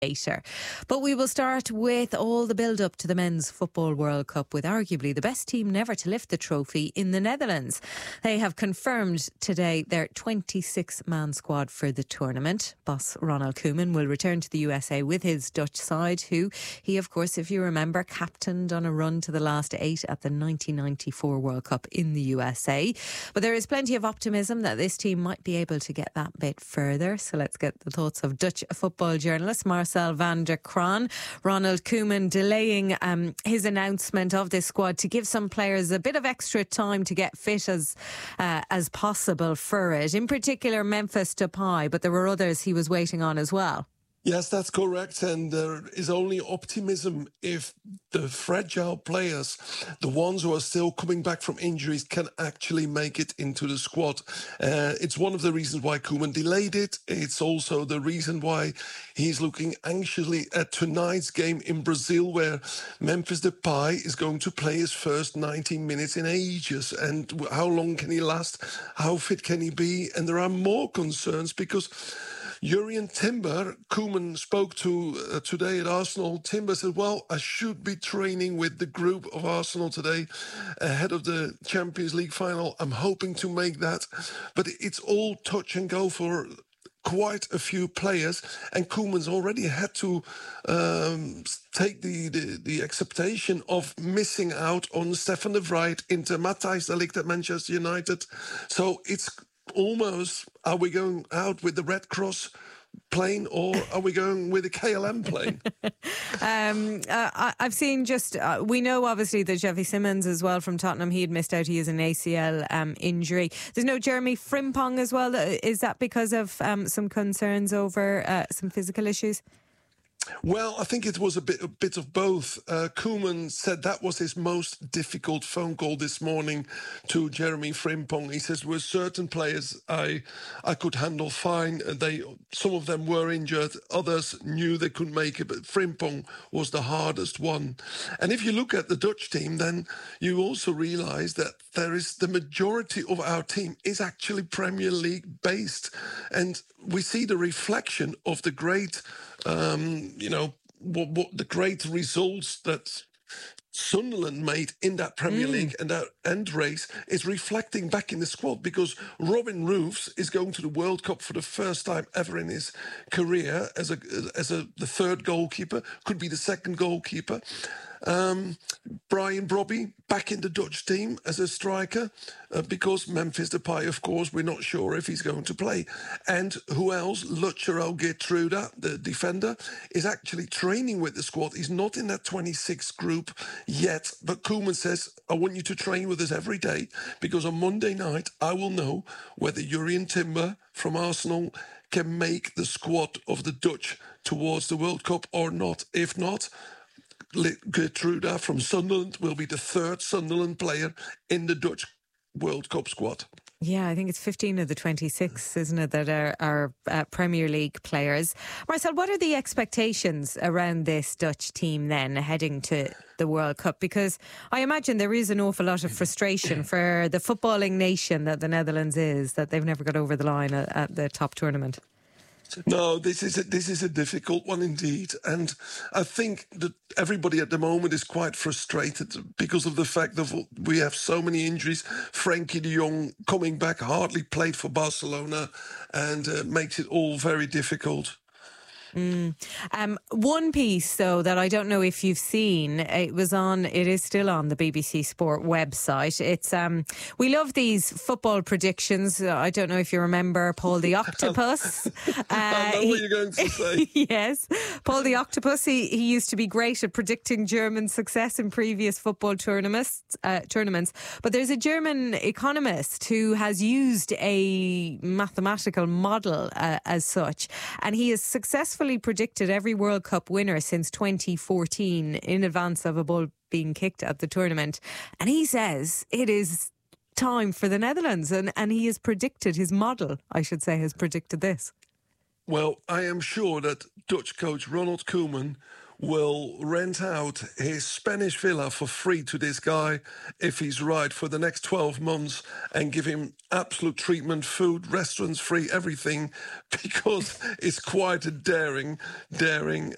later. But we will start with all the build-up to the Men's Football World Cup with arguably the best team never to lift the trophy in the Netherlands. They have confirmed today their 26-man squad for the tournament. Boss Ronald Koeman will return to the USA with his Dutch side, who he, of course, if you remember, captained on a run to the last 8 at the 1994 World Cup in the USA. But there is plenty of optimism that this team might be able to get that bit further. So let's get the thoughts of Dutch football journalist Marcel van der Kraan. Ronald Koeman delaying his announcement of this squad to give some players a bit of extra time to get fit as possible for it. In particular, Memphis Depay, but there were others he was waiting on as well. Yes, that's correct. And there is only optimism if the fragile players, the ones who are still coming back from injuries, can actually make it into the squad. It's one of the reasons why Koeman delayed it. It's also the reason why he's looking anxiously at tonight's game in Brazil, where Memphis Depay is going to play his first 90 minutes in ages. And how long can he last? How fit can he be? And there are more concerns because Jurrien Timber, Koeman spoke to today at Arsenal. Timber said, well, I should be training with the group of Arsenal today ahead of the Champions League final. I'm hoping to make that. But it's all touch and go for quite a few players. And Koeman's already had to take the acceptation of missing out on Stefan de Vrij, Inter, Matthijs de Ligt at Manchester United. So it's almost, are we going out with the Red Cross plane or are we going with a KLM plane? I've seen we know obviously that Xavi Simons as well from Tottenham, he had missed out. He has an ACL injury. There's no Jeremy Frimpong as well. Is that because of some concerns over some physical issues? Well, I think it was a bit of both. Koeman said that was his most difficult phone call this morning to Jeremy Frimpong. He says, with certain players I could handle fine. Some of them were injured. Others knew they couldn't make it, but Frimpong was the hardest one. And if you look at the Dutch team, then you also realize that the majority of our team is actually Premier League based. And we see the reflection of the great what the great results that Sunderland made in that Premier League and that end race is reflecting back in the squad, because Robin Roofs is going to the World Cup for the first time ever in his career as the third goalkeeper, could be the second goalkeeper. Brian Brobby back in the Dutch team as a striker because Memphis Depay, of course, we're not sure if he's going to play. And who else? Lucero Geertruida, the defender, is actually training with the squad. He's not in that 26 group yet, but Koeman says, I want you to train with us every day because on Monday night I will know whether Jurrien Timber from Arsenal can make the squad of the Dutch towards the World Cup or not. If not, Geertruida from Sunderland will be the third Sunderland player in the Dutch World Cup squad. Yeah, I think it's 15 of the 26, isn't it, that are Premier League players. Marcel, what are the expectations around this Dutch team then heading to the World Cup? Because I imagine there is an awful lot of frustration for the footballing nation that the Netherlands is, that they've never got over the line at the top tournament. No, this is a difficult one indeed. And I think that everybody at the moment is quite frustrated because of the fact that we have so many injuries. Frankie de Jong coming back, hardly played for Barcelona, and makes it all very difficult. One piece though that I don't know if you've seen, it is still on the BBC Sport website. It's we love these football predictions. I don't know if you remember Paul the Octopus. I know what you're going to say. Yes, Paul the Octopus. He used to be great at predicting German success in previous football tournaments. But there's a German economist who has used a mathematical model as such, and he has successfully predicted every World Cup winner since 2014 in advance of a ball being kicked at the tournament. And he says it is time for the Netherlands, and he has predicted, his model, I should say, has predicted this. Well, I am sure that Dutch coach Ronald Koeman will rent out his Spanish villa for free to this guy if he's right for the next 12 months and give him absolute treatment, food, restaurants free, everything, because it's quite a daring